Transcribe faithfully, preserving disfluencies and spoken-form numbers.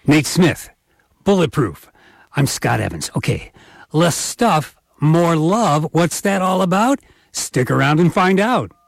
Nate Smith, Bulletproof. I'm Scott Evans. Okay, less stuff, more love. What's that all about? Stick around and find out.